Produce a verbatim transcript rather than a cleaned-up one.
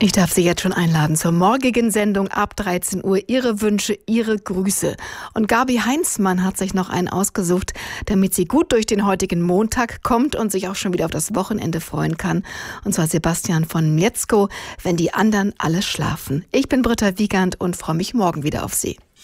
Ich darf Sie jetzt schon einladen zur morgigen Sendung ab dreizehn Uhr. Ihre Wünsche, Ihre Grüße. Und Gabi Heinzmann hat sich noch einen ausgesucht, damit sie gut durch den heutigen Montag kommt und sich auch schon wieder auf das Wochenende freuen kann. Und zwar Sebastian von Mieszko, wenn die anderen alle schlafen. Ich bin Britta Wiegand und freue mich morgen wieder auf Sie.